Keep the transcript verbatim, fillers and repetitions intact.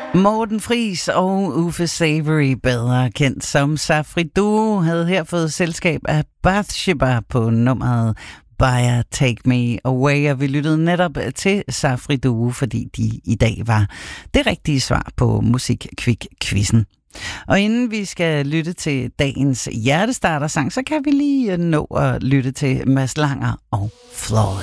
Morten Friis og Uffe Savory, bedre kendt som Safri Duo, havde her fået selskab af Bathsheba på nummeret Baya Take Me Away, og vi lyttede netop til Safri Duo, fordi de i dag var det rigtige svar på Musikquick-quizzen. Og inden vi skal lytte til dagens hjertestarter-sang, så kan vi lige nå at lytte til Mads Langer og Flawless.